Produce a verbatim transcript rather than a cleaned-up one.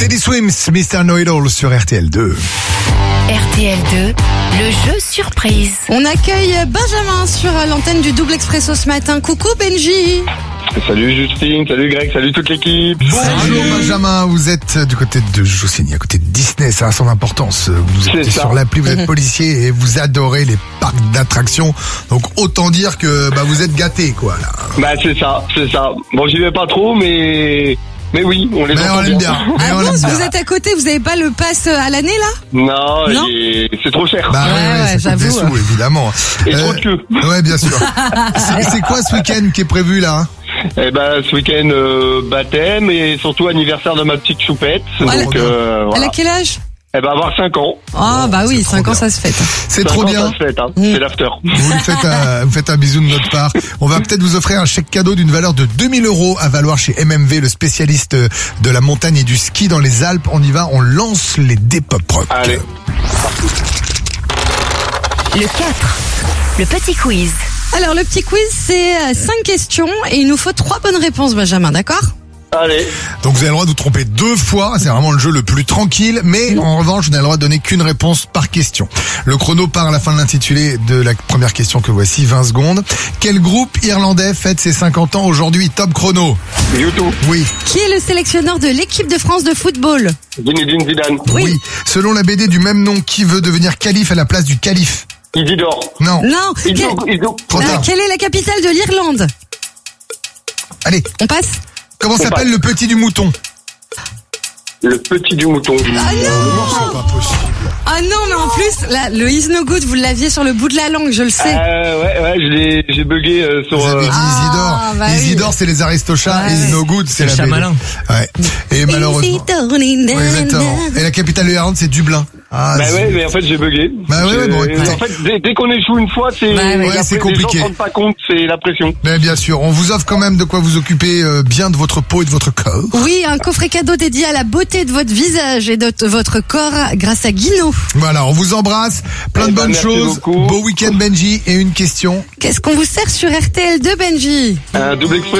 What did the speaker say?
Teddy Swims, mister Know-It-All sur R T L deux. R T L deux, le jeu surprise. On accueille Benjamin sur l'antenne du Double Expresso ce matin. Coucou Benji. Salut Justine, salut Greg, salut toute l'équipe. Bonjour Benjamin, vous êtes du côté de Jossigny, à côté de Disney, ça a son importance. Vous êtes C'est ça. sur l'appli, vous êtes policier et vous adorez les parcs d'attractions. Donc autant dire que bah, vous êtes gâtés quoi là. Bah c'est ça, c'est ça. Bon j'y vais pas trop mais... Mais oui, on les Mais entend on l'aime bien. Mais Ah on bon, l'aime si bien. vous êtes à côté, vous avez pas le pass à l'année là? Non, Non. et c'est trop cher. Bah ouais, Ouais, ouais, ouais, ça coûte des j'avoue. sous évidemment. Et trop de queue. Ouais bien sûr. c'est, c'est quoi ce week-end qui est prévu là? Eh ben ce week-end euh, baptême et surtout anniversaire de ma petite choupette. Voilà. Donc euh, Elle voilà. a quel âge? Elle va avoir cinq ans. Ah bah oui, c'est trop cinq ans bien. ça se fête. C'est cinq trop ans, bien. Ça se fête, hein. Mm. C'est l'after. Vous lui faites un, vous faites un bisou de notre part. On va peut-être vous offrir un chèque cadeau d'une valeur de deux mille euros à valoir chez M M V, le spécialiste de la montagne et du ski dans les Alpes. On y va, on lance les Depop Rock. Allez. Le quatre, le petit quiz. Alors le petit quiz c'est euh, cinq questions et il nous faut trois bonnes réponses Benjamin, d'accord? Allez. Donc vous avez le droit de vous tromper deux fois, c'est vraiment le jeu le plus tranquille, mais en revanche, vous n'avez le droit de donner qu'une réponse par question. Le chrono part à la fin de l'intitulé de la première question que voici, vingt secondes. Quel groupe irlandais fête ses cinquante ans aujourd'hui? Top chrono. YouTube. Oui. Qui est le sélectionneur de l'équipe de France de football? Zinedine Zidane. Oui. Selon la B D du même nom, qui veut devenir calife à la place du calife? Isidore. Non. Non. Ido, Quel- Ido. Trop Ah, tard. quelle est la capitale de l'Irlande? Allez. On passe? Comment On s'appelle passe. le petit du mouton? Le petit du mouton. C'est pas possible. Ah non, mais en plus, là, le is no good, vous l'aviez sur le bout de la langue, je le sais. Euh, ouais, ouais, je l'ai- j'ai bugué euh, sur... Vous avez euh, dit Isidore. Ah, bah oui. Isidore, c'est les Aristochats. Ouais. Et No Good, c'est la le B D. Chamalin. Ouais. Et malheureusement. Oui, exactement. Et la capitale de l'Irlande, c'est Dublin. Ah, Bah c'est- ouais, mais en fait j'ai bugué. Bah ouais, ouais, bon, J'ai- écoutez. en fait, dès, dès qu'on échoue une fois, c'est Bah ouais. et Ouais, après, c'est Les compliqué. gens se rendent pas compte, c'est la pression. Mais bien sûr, on vous offre quand même de quoi vous occuper euh, bien de votre peau et de votre corps. Oui, un coffret cadeau dédié à la beauté de votre visage et de t- votre corps grâce à Guino. Voilà, on vous embrasse. Plein Eh de ben, bonnes merci choses. beaucoup. Beau week-end Benji. Et une question. Qu'est-ce qu'on vous sert sur R T L deux, Benji? Un double express.